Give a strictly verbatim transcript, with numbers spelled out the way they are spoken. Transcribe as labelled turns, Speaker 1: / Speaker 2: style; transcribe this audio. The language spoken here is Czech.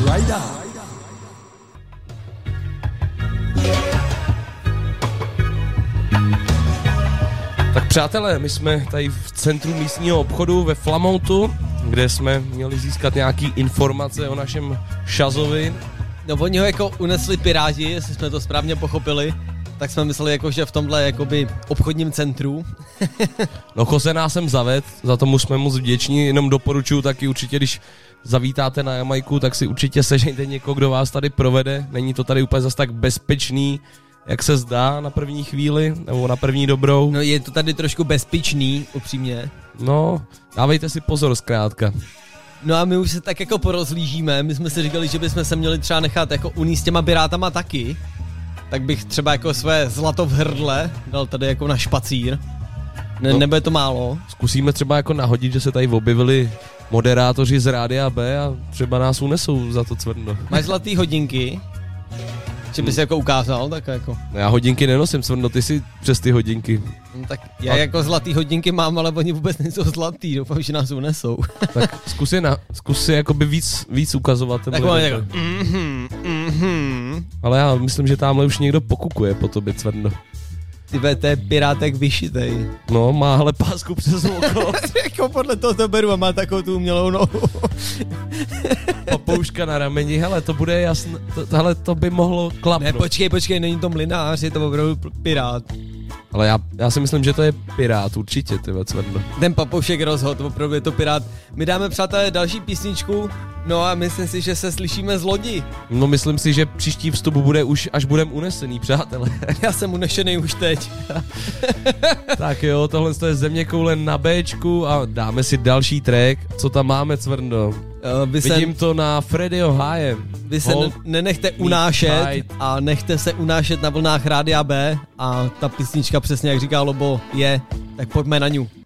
Speaker 1: Rajda.
Speaker 2: Tak přátelé, my jsme tady v centru místního obchodu ve Flamontu, kde jsme měli získat nějaký informace o našem Šazovi.
Speaker 3: No oni ho jako unesli piráti, jestli jsme to správně pochopili, tak jsme mysleli jako, že v tomhle jakoby obchodním centru.
Speaker 2: No Jose nás sem zaved, za tomu jsme moc vděční, jenom doporučuji taky určitě, když zavítáte na Jamajku, tak si určitě sežejte někoho, kdo vás tady provede, není to tady úplně zas tak bezpečný, jak se zdá na první chvíli, nebo na první dobrou.
Speaker 3: No je to tady trošku bezpečný, upřímně.
Speaker 2: No, dávejte si pozor zkrátka.
Speaker 3: No a my už se tak jako porozlížíme, my jsme si říkali, že bychom se měli třeba nechat jako uníst s těma pirátama taky. Tak bych třeba jako své zlato v hrdle dal tady jako na špacír. Ne, no, nebude to málo.
Speaker 2: Zkusíme třeba jako nahodit, že se tady objevili moderátoři z Rádia B a třeba nás unesou za to cvrno.
Speaker 3: Máš zlatý hodinky? Že bys jako ukázal, tak jako.
Speaker 2: No já hodinky nenosím, cvrno, ty si přes ty hodinky.
Speaker 3: No, tak já a... jako zlatý hodinky mám, ale oni vůbec nejsou zlatý, doufám, že nás unesou.
Speaker 2: Tak zkus je, na, zkus je jakoby víc, víc ukazovat.
Speaker 3: Tak mám jako, mhm, mhm.
Speaker 2: Ale já myslím, že tamhle už někdo pokukuje po tobě, cvrno.
Speaker 3: Ty ve, to je pirátek vyšitej.
Speaker 2: No, má hele pásku přes oko.
Speaker 3: Jako podle toho to beru a má takovou tu umělou nohu.
Speaker 2: Papouška na rameni, hele, to bude jasné, to, hele, to by mohlo klapnout.
Speaker 3: Ne, počkej, počkej, není to mlynář, je to opravdu pirát.
Speaker 2: Ale já, já si myslím, že to je pirát, určitě, ty cvrno.
Speaker 3: Ten papoušek rozhod, opravdu je to pirát. My dáme, přátelé, další písničku, no a myslím si, že se slyšíme z lodi.
Speaker 2: No myslím si, že příští vstup bude už, až budeme unesený, přátelé.
Speaker 3: Já jsem unešený už teď.
Speaker 2: Tak jo, tohle je Zeměkoule na Bčku a dáme si další track. Co tam máme, cvrno? Uh, Vidím se, to na Freddyho High.
Speaker 3: Vy se ne, nenechte unášet a nechte se unášet na vlnách Rádia B a ta písnička přesně jak říká Lobo je, tak pojďme na ňu.